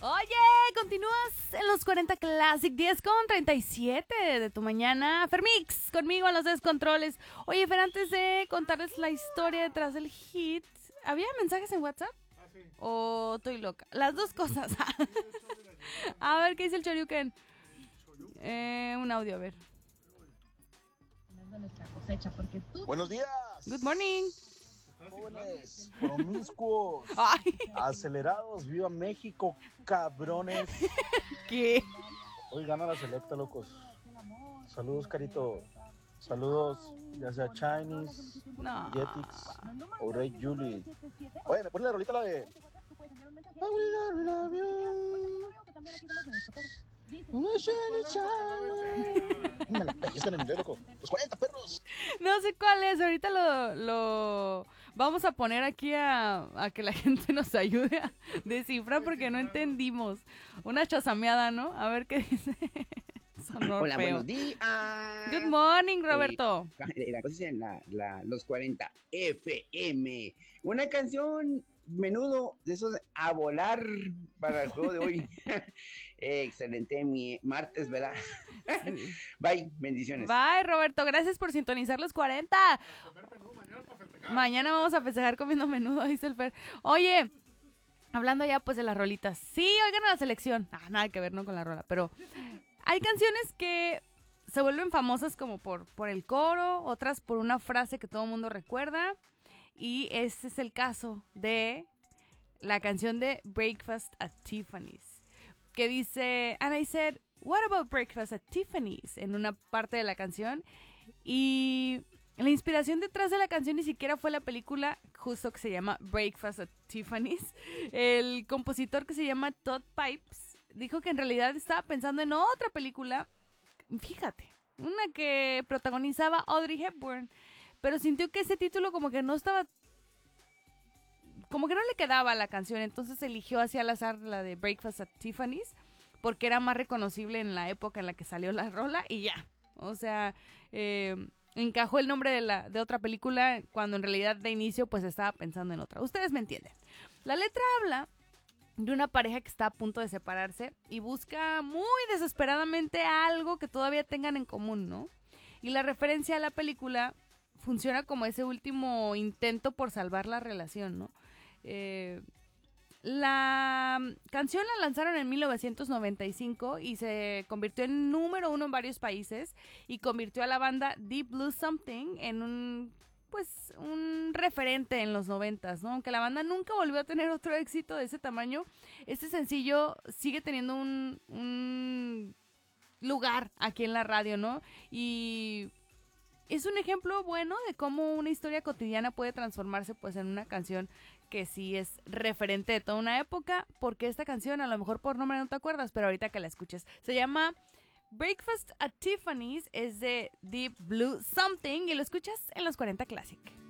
Oye, continúas en los 40 Classic 10:37 de tu mañana. Fermix, conmigo en los descontroles. Oye, Fer, antes de contarles la historia detrás del hit, ¿había mensajes en WhatsApp? ¿O estoy loca? Las dos cosas. A ver, ¿qué dice el Choryuken? Un audio, a ver. Buenos días. Good morning. Jóvenes, promiscuos, Ay, acelerados, viva México, cabrones. ¿qué? Hoy gana la selecta, locos. Saludos, Carito. Saludos, ya sea Chinese, No. Jetix o Ray Julie. Oye, me pones la rolita la de... I will love you. Me la pellizca en el video, loco. Los 40 perros. No sé cuál es, ahorita lo vamos a poner aquí a que la gente nos ayude a descifrar porque no entendimos. Una chasameada, ¿no? A ver qué dice. Sonó Hola, feo. buenos días. Good morning, Roberto. La cosa es los 40 FM. Una canción menudo de esos a volar para el juego de hoy. Excelente martes, ¿verdad? Bye, bendiciones. Bye, Roberto. Gracias por sintonizar los 40. Mañana vamos a festejar comiendo menudo, dice el Fer. Oye, hablando ya pues de las rolitas. Sí, oigan a la selección. Nada que ver, no con la rola, pero hay canciones que se vuelven famosas como por el coro, otras por una frase que todo el mundo recuerda. Y ese es el caso de la canción de Breakfast at Tiffany's, que dice, and I said, what about Breakfast at Tiffany's? En una parte de la canción. Y la inspiración detrás de la canción ni siquiera fue la película, justo que se llama Breakfast at Tiffany's. El compositor, que se llama Todd Pipes, dijo que en realidad estaba pensando en otra película, fíjate, una que protagonizaba Audrey Hepburn, pero sintió que ese título como que no estaba, como que no le quedaba a la canción, entonces eligió así al azar la de Breakfast at Tiffany's, porque era más reconocible en la época en la que salió la rola y ya. O sea, encajó el nombre de otra película cuando en realidad de inicio pues estaba pensando en otra. Ustedes me entienden. La letra habla de una pareja que está a punto de separarse y busca muy desesperadamente algo que todavía tengan en común, ¿no? Y la referencia a la película funciona como ese último intento por salvar la relación, ¿no? La canción la lanzaron en 1995 y se convirtió en número 1 en varios países y convirtió a la banda Deep Blue Something en un referente en los 90s, ¿no? Aunque la banda nunca volvió a tener otro éxito de ese tamaño, este sencillo sigue teniendo un lugar aquí en la radio, ¿no? Y es un ejemplo bueno de cómo una historia cotidiana puede transformarse pues en una canción que sí es referente de toda una época, porque esta canción a lo mejor por nombre no te acuerdas, pero ahorita que la escuches, se llama Breakfast at Tiffany's, es de Deep Blue Something y lo escuchas en los 40 Classic.